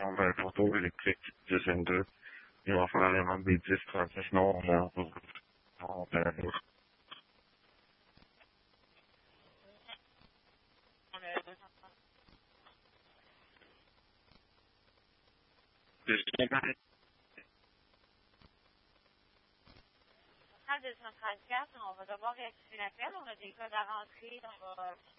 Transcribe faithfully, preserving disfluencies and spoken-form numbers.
station ben, photo électrique dix vingt-deux. Il va falloir les membres des dix trente-six, sinon on a... on a... deux cent trente-quatre, on va devoir réactiver l'appel. On a des codes à rentrer. On va